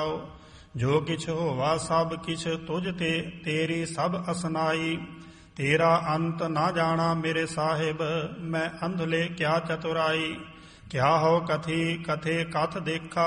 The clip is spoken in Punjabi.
ਜੋ ਕਿਛ ਹੋਵਾ ਸਭ ਕਿਛ ਤੁਝ ਤੇ ਤੇਰੀ ਸਭ ਅਸਨਾਈ। ਤੇਰਾ ਅੰਤ ਨਾ ਜਾਣਾ ਮੇਰੇ ਸਾਹਿਬ, ਮੈਂ ਅੰਧਲੇ ਕਿਆ ਚਤੁਰਾਈ। ਕਿਆ ਹੋ ਕਥੀ ਕਥੇ ਕਥ ਦੇਖਾ